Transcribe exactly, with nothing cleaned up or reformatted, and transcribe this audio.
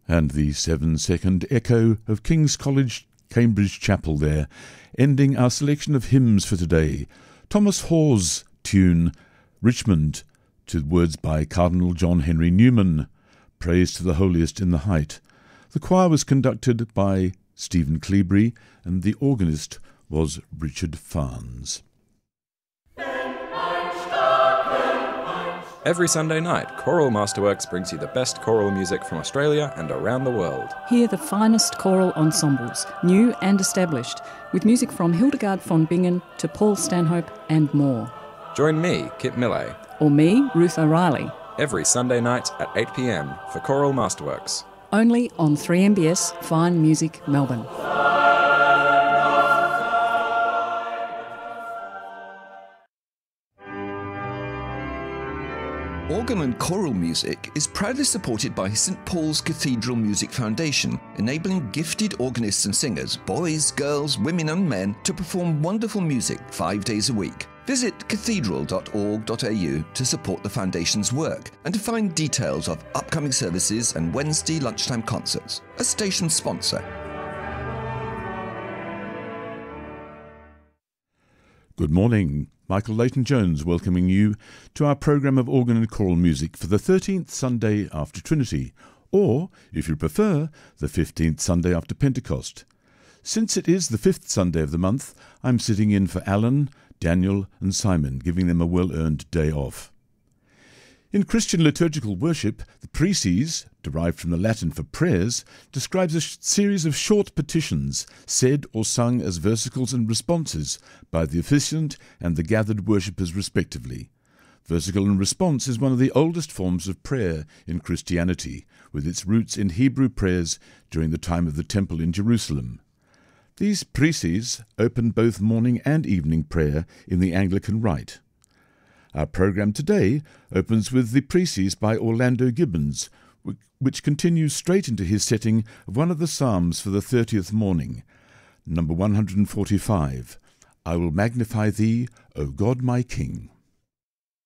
And the seven-second echo of King's College, Cambridge Chapel there, ending our selection of hymns for today. Thomas Hoare's tune, Richmond, to words by Cardinal John Henry Newman, Praise to the Holiest in the Height. The choir was conducted by Stephen Cleobury, and the organist was Richard Farnes. Every Sunday night, Choral Masterworks brings you the best choral music from Australia and around the world. Hear the finest choral ensembles, new and established, with music from Hildegard von Bingen to Paul Stanhope and more. Join me, Kit Millay, or me, Ruth O'Reilly, every Sunday night at eight p m for Choral Masterworks. Only on three M B S Fine Music Melbourne. Organ and choral music is proudly supported by St Paul's Cathedral Music Foundation, enabling gifted organists and singers, boys, girls, women and men, to perform wonderful music five days a week. Visit cathedral dot org dot a u to support the Foundation's work and to find details of upcoming services and Wednesday lunchtime concerts. A station sponsor. Good morning. Michael Leighton-Jones welcoming you to our programme of organ and choral music for the thirteenth Sunday after Trinity, or, if you prefer, the fifteenth Sunday after Pentecost. Since it is the fifth Sunday of the month, I'm sitting in for Alan, Daniel and Simon, giving them a well-earned day off. In Christian liturgical worship, the preces, derived from the Latin for prayers, describes a sh- series of short petitions, said or sung as versicles and responses by the officiant and the gathered worshippers respectively. Versicle and response is one of the oldest forms of prayer in Christianity, with its roots in Hebrew prayers during the time of the Temple in Jerusalem. These preces open both morning and evening prayer in the Anglican Rite. Our programme today opens with the Preces by Orlando Gibbons, which continues straight into his setting of one of the Psalms for the thirtieth morning, number one hundred forty-five, I will magnify thee, O God my King.